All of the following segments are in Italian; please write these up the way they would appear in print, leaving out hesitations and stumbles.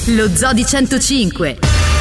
Lo Zoo di 105.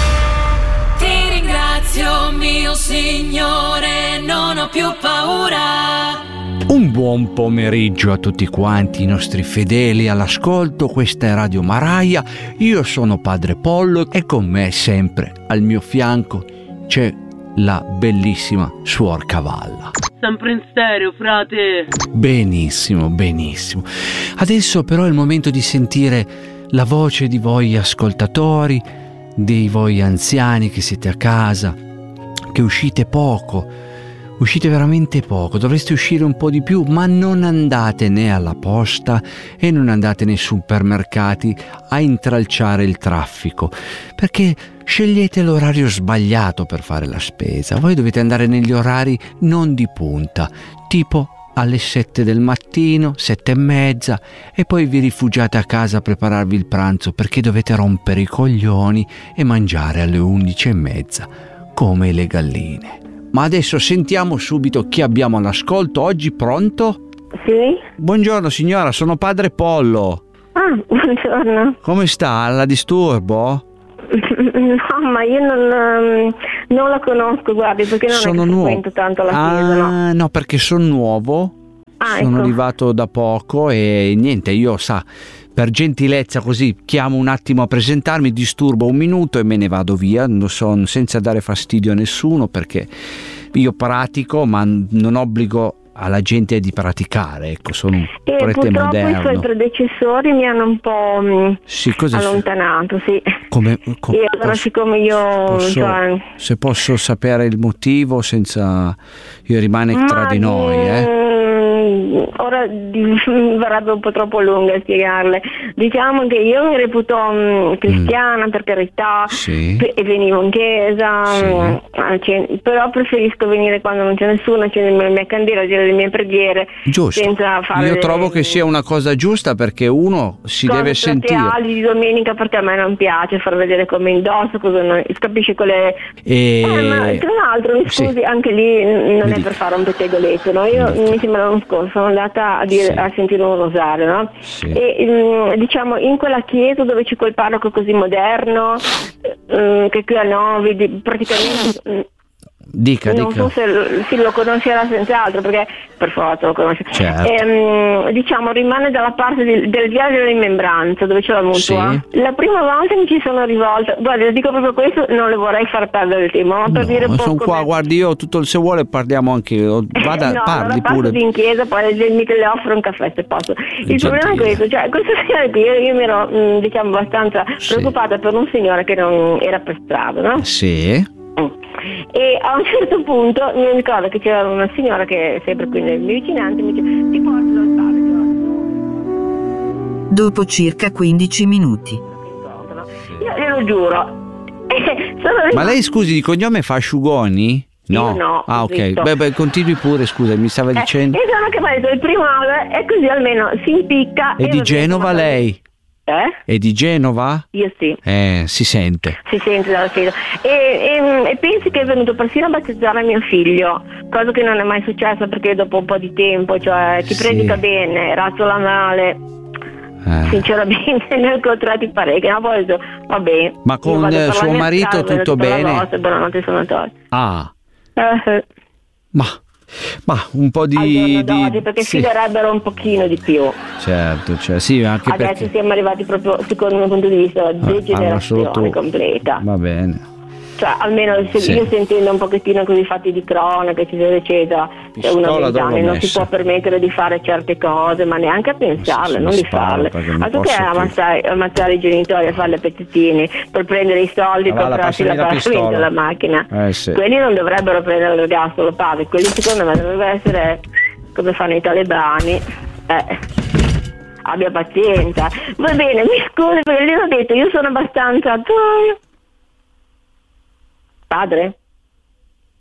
Ti ringrazio, mio Signore, non ho più paura. Un buon pomeriggio a tutti quanti i nostri fedeli all'ascolto. Questa è Radio Maraia, io sono Padre Pollo e con me sempre al mio fianco c'è la bellissima Suor Cavalla. Sempre in stereo, frate. Benissimo, benissimo. Adesso però è il momento di sentire la voce di voi ascoltatori, dei voi anziani che siete a casa, che uscite poco. Uscite veramente poco, dovreste uscire un po' di più, ma non andate né alla posta e non andate nei supermercati a intralciare il traffico, perché scegliete l'orario sbagliato per fare la spesa. Voi dovete andare negli orari non di punta, tipo alle 7 del mattino, 7:30, e poi vi rifugiate a casa a prepararvi il pranzo perché dovete rompere i coglioni e mangiare alle 11:30, come le galline. Ma adesso sentiamo subito chi abbiamo all'ascolto oggi. Pronto? Sì? Buongiorno signora, sono Padre Pollo. Ah, buongiorno. Come sta? La disturbo? No, ma io non la conosco, guardi, perché non Sono è che nuovo. frequento tanto la chiesa, no? No, perché sono nuovo. Sono ecco. arrivato da poco e niente, io per gentilezza così chiamo un attimo a presentarmi, disturbo un minuto e me ne vado via, senza dare fastidio a nessuno, perché io pratico ma non obbligo alla gente di praticare, ecco, sono un prete purtroppo moderno. i suoi predecessori mi hanno un po' allontanato, sì. E allora siccome io se posso sapere il motivo, senza io rimane tra di noi, ora verrebbe un po' troppo lunga a spiegarle. Diciamo che io mi reputo cristiana, per carità, sì. E venivo in chiesa, sì. Però preferisco venire quando non c'è nessuno, accendere le mie candele, dire le mie preghiere. Giusto. Senza fare io trovo che sia una cosa giusta, perché uno si deve sentire teatrali di domenica, perché a me non piace far vedere come indosso, cosa non capisci quelle. Ma tra l'altro, mi scusi, sì. Anche lì non è per fare un pettegoletto, no? Io mi sembra l'anno scorso sono andata a sentire un rosario, no? Sì. E diciamo in quella chiesa dove c'è quel parroco così moderno, che qui a Novi praticamente Dica. So se lo conoscerà senz'altro, perché per forza lo conosce. Certo. Diciamo rimane dalla parte del viale della rimembranza, dove c'è la mutua. Sì. La prima volta mi ci sono rivolta, guarda, le dico proprio questo, non le vorrei far perdere il tempo, ma per dire poco. Sono qua, guardi, io se vuole parliamo anche, parli allora pure. In chiesa, poi le offro un caffè se posso. Il problema è questo, cioè questa sera qui io mi ero diciamo abbastanza preoccupata per un signore che non era per strada, no? Sì. E a un certo punto mi ricordo che c'era una signora che è sempre qui nelle mie vicinanze, mi dice: ti porto l'altare. Dopo circa 15 minuti. Io glielo giuro. Ma lei, scusi, di cognome fa Asciugoni? No. No. Ah, ok. Beh, continui pure, scusa, mi stava dicendo. E sono che mi ha detto il primo e così almeno si impicca. È di Genova lei? È di Genova? Io sì. Si sente. Si sente dalla fila. E pensi che è venuto persino a battezzare mio figlio, cosa che non è mai successa, perché dopo un po' di tempo, cioè ti predica bene, razzola male. Sinceramente ne ho incontrati parecchi, ma poi va bene. Ma con suo marito tutto bene? Buonanotte, sono torto. Ma un po' di perché filerebbero un pochino di più. Certo, sì, anche adesso perché siamo arrivati proprio, secondo il mio punto di vista, degenerazione completa. Va bene. Cioè, almeno io sentendo un pochettino così fatti di cronaca, eccetera, eccetera, cioè uno a 20 anni non si può permettere di fare certe cose, ma neanche a pensarle, non di farle. Altro che ammazzare i genitori a fare le pezzettini per prendere i soldi per comprarsi l'appartamento della macchina. Quelli non dovrebbero prendere l'ergastolo, padre, quelli secondo me dovrebbero essere come fanno i talebani. Abbia pazienza. Va bene, mi scusi perché gli ho detto, io sono abbastanza. Padre?